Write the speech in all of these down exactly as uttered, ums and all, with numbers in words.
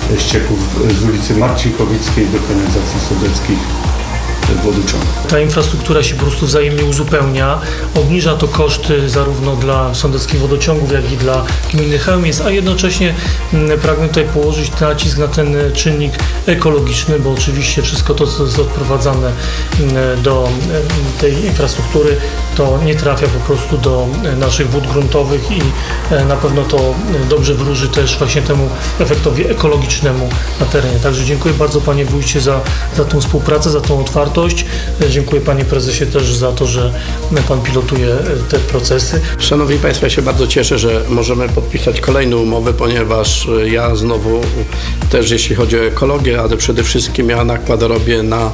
ścieków z ulicy Marcinkowickiej do kanalizacji sodeckich wodociągu. Ta infrastruktura się po prostu wzajemnie uzupełnia, obniża to koszty zarówno dla sądeckich wodociągów, jak i dla gminy Chełmiec, a jednocześnie pragnę tutaj położyć nacisk na ten czynnik ekologiczny, bo oczywiście wszystko to, co jest odprowadzane do tej infrastruktury, to nie trafia po prostu do naszych wód gruntowych i na pewno to dobrze wróży też właśnie temu efektowi ekologicznemu na terenie. Także dziękuję bardzo panie wójcie za, za tą współpracę, za tą otwartość. Dziękuję panie prezesie też za to, że pan pilotuje te procesy. Szanowni Państwo, ja się bardzo cieszę, że możemy podpisać kolejne umowy, ponieważ ja znowu też jeśli chodzi o ekologię, ale przede wszystkim ja nakład robię na,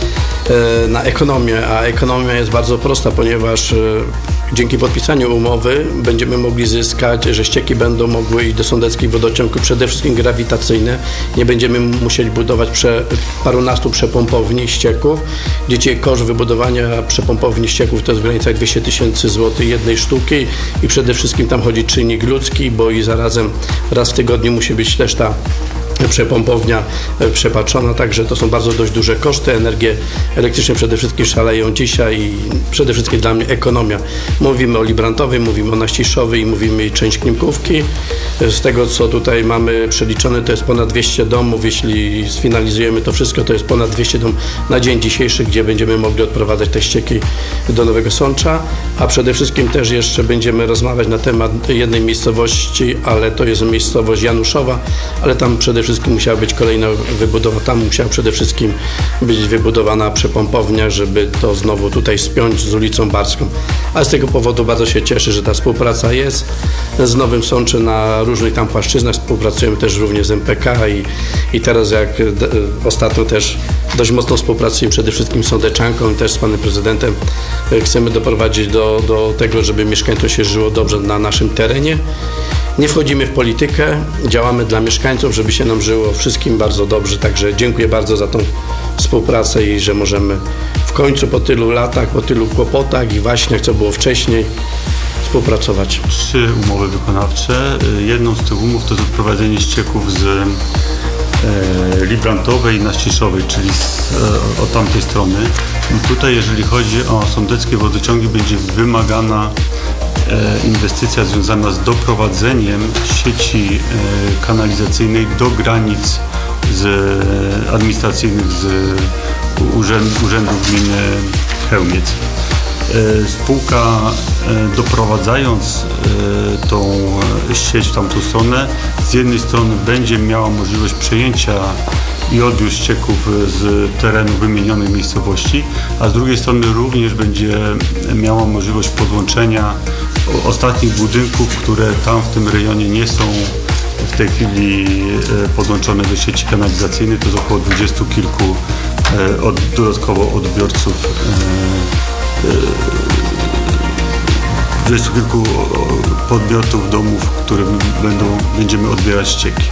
na ekonomię, a ekonomia jest bardzo prosta, ponieważ dzięki podpisaniu umowy będziemy mogli zyskać, że ścieki będą mogły iść do sądeckich wodociągów, przede wszystkim grawitacyjne. Nie będziemy musieli budować prze, parunastu przepompowni ścieków. Dzisiaj koszt wybudowania przepompowni ścieków to jest w granicach dwieście tysięcy złotych jednej sztuki i przede wszystkim tam chodzi czynnik ludzki, bo i zarazem raz w tygodniu musi być też ta przepompownia przepatrzona, także to są bardzo dość duże koszty. Energie elektryczne przede wszystkim szaleją dzisiaj i przede wszystkim dla mnie ekonomia. Mówimy o Librantowej, mówimy o Naściszowej i mówimy i część Klimkówki. Z tego, co tutaj mamy przeliczone, to jest ponad dwieście domów. Jeśli sfinalizujemy to wszystko, to jest ponad dwieście domów na dzień dzisiejszy, gdzie będziemy mogli odprowadzać te ścieki do Nowego Sącza, a przede wszystkim też jeszcze będziemy rozmawiać na temat jednej miejscowości, ale to jest miejscowość Januszowa, ale tam przede wszystkim musiała być kolejna wybudowa, tam musiała przede wszystkim być wybudowana przepompownia, żeby to znowu tutaj spiąć z ulicą Barską. A z tego powodu bardzo się cieszę, że ta współpraca jest z Nowym Sączem na różnych tam płaszczyznach. Współpracujemy też również z M P K i, i teraz jak d, ostatnio też dość mocno współpracujemy przede wszystkim z Sądeczanką i też z panem prezydentem. Chcemy doprowadzić do, do tego, żeby mieszkańcom się żyło dobrze na naszym terenie. Nie wchodzimy w politykę, działamy dla mieszkańców, żeby się nam żyło wszystkim bardzo dobrze. Także dziękuję bardzo za tą współpracę i że możemy w końcu po tylu latach, po tylu kłopotach i waśniach, co było wcześniej, współpracować. Trzy umowy wykonawcze. Jedną z tych umów to jest odprowadzenie ścieków z e, Librantowej i Naściszowej, czyli z, e, od tamtej strony. I tutaj, jeżeli chodzi o sądeckie wodociągi, będzie wymagana inwestycja związana z doprowadzeniem sieci kanalizacyjnej do granic z administracyjnych z urzęd, urzędów gminy Chełmiec. Spółka, doprowadzając tą sieć w tamtą stronę, z jednej strony będzie miała możliwość przejęcia i odbiór ścieków z terenu wymienionej miejscowości, a z drugiej strony również będzie miała możliwość podłączenia ostatnich budynków, które tam w tym rejonie nie są w tej chwili podłączone do sieci kanalizacyjnej. To jest około dwudziestu kilku od, dodatkowo odbiorców, dwudziestu kilku podmiotów, domów, które będą, będziemy odbierać ścieki.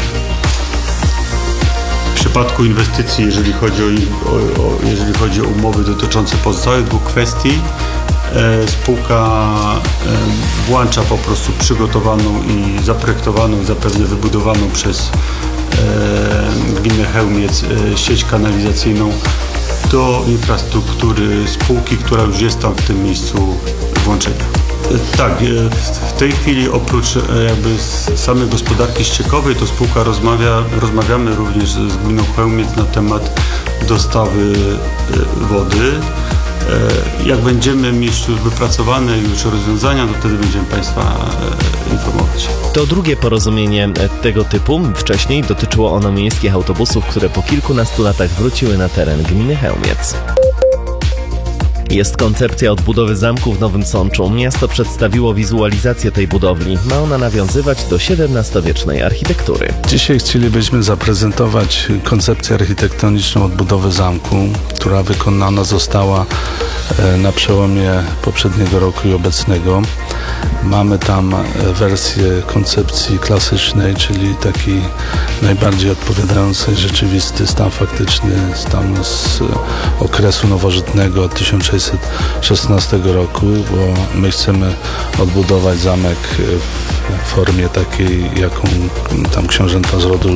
W przypadku inwestycji, jeżeli chodzi o, o, o, jeżeli chodzi o umowy dotyczące pozostałych dwóch kwestii, e, spółka e, włącza po prostu przygotowaną i zaprojektowaną, zapewne wybudowaną przez e, gminę Chełmiec e, sieć kanalizacyjną do infrastruktury spółki, która już jest tam w tym miejscu włączenia. Tak, w tej chwili oprócz jakby samej gospodarki ściekowej, to spółka rozmawia, rozmawiamy również z gminą Chełmiec na temat dostawy wody. Jak będziemy mieć już wypracowane już rozwiązania, to wtedy będziemy Państwa informować. To drugie porozumienie tego typu. Wcześniej dotyczyło ono miejskich autobusów, które po kilkunastu latach wróciły na teren gminy Chełmiec. Jest koncepcja odbudowy zamku w Nowym Sączu. Miasto przedstawiło wizualizację tej budowli. Ma ona nawiązywać do siedemnastowiecznej architektury. Dzisiaj chcielibyśmy zaprezentować koncepcję architektoniczną odbudowy zamku, która wykonana została na przełomie poprzedniego roku i obecnego. Mamy tam wersję koncepcji klasycznej, czyli taki najbardziej odpowiadający rzeczywisty stan faktyczny, stan z okresu nowożytnego od tysiąc sześćset szesnastego roku, bo my chcemy odbudować zamek w formie takiej, jaką tam książęta z rodu